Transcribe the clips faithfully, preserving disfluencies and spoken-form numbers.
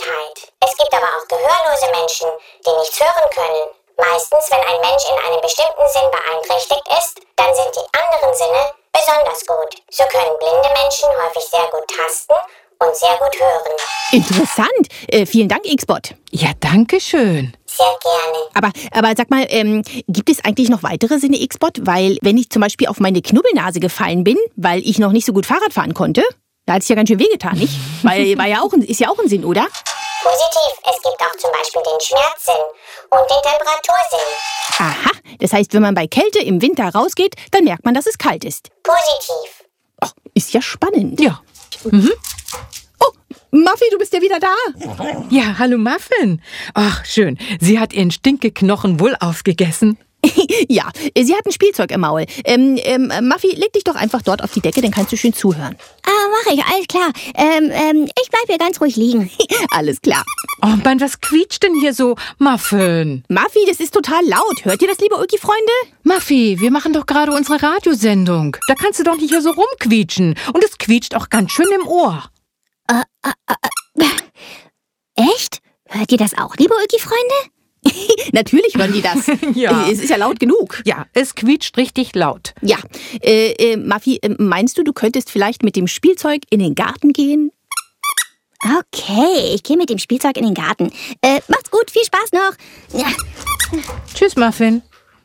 geteilt. Es gibt aber auch gehörlose Menschen, die nichts hören können. Meistens, wenn ein Mensch in einem bestimmten Sinn beeinträchtigt ist, dann sind die anderen Sinne besonders gut. So können blinde Menschen häufig sehr gut tasten und sehr gut hören. Interessant. Äh, vielen Dank, X-Bot. Ja, danke schön. Sehr gerne. Aber, aber sag mal, ähm, gibt es eigentlich noch weitere Sinne, X-Bot? Weil, wenn ich zum Beispiel auf meine Knubbelnase gefallen bin, weil ich noch nicht so gut Fahrrad fahren konnte, da hat es ja ganz schön wehgetan, nicht? Weil, war ja auch ein, ist ja auch ein Sinn, oder? Positiv. Es gibt auch zum Beispiel den Schmerzsinn und den Temperatursinn. Aha, das heißt, wenn man bei Kälte im Winter rausgeht, dann merkt man, dass es kalt ist. Positiv. Oh, ist ja spannend. Ja. Mhm. Oh, Muffy, du bist ja wieder da. Ja, hallo Muffin. Ach, schön. Sie hat ihren Stinkeknochen wohl aufgegessen. Ja, sie hat ein Spielzeug im Maul. Ähm, ähm, Muffy, leg dich doch einfach dort auf die Decke, dann kannst du schön zuhören. Ah, mach ich, alles klar. Ähm, ähm, ich bleib hier ganz ruhig liegen. Alles klar. Oh Mann, was quietscht denn hier so, Muffin? Muffy, das ist total laut. Hört ihr das, liebe Ulki-Freunde? Muffy, wir machen doch gerade unsere Radiosendung. Da kannst du doch nicht hier so rumquietschen. Und es quietscht auch ganz schön im Ohr. Äh, äh, äh, echt? Hört ihr das auch, liebe Ulki-Freunde? Natürlich hören die das. Ja. Es ist ja laut genug. Ja, es quietscht richtig laut. Ja, äh, äh, Muffy, äh, meinst du, du könntest vielleicht mit dem Spielzeug in den Garten gehen? Okay, ich gehe mit dem Spielzeug in den Garten. Äh, macht's gut, viel Spaß noch. Ja. Tschüss, Muffin.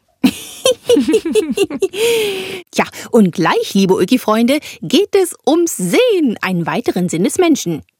Ja, und gleich, liebe Ulki-Freunde, geht es ums Sehen, einen weiteren Sinn des Menschen.